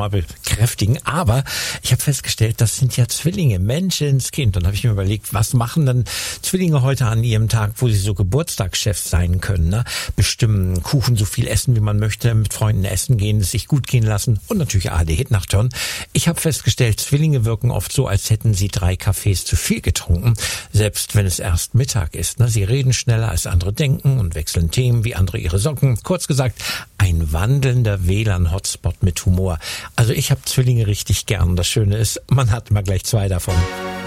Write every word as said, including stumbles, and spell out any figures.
nochmal bekräftigen. Aber ich habe festgestellt, das sind ja Zwillinge, Menschenskind. Und habe ich mir überlegt, was machen dann Zwillinge heute an ihrem Tag, wo sie so Geburtstagschefs sein können, ne? Bestimmen, Kuchen so viel essen, wie man möchte, mit Freunden essen gehen, es sich gut gehen lassen und natürlich A R D-Hit-Nacht hören. Ich habe festgestellt, Zwillinge wirken oft so, als hätten sie drei Kaffees zu viel getrunken, selbst wenn es erst Mittag ist. Ne? Sie reden schneller als andere denken und wechseln Themen wie andere ihre Socken. Kurz gesagt, ein wandelnder W L A N-Hotspot mit Humor. Also ich habe Zwillinge richtig gern. Das Schöne ist, man hat immer gleich zwei davon.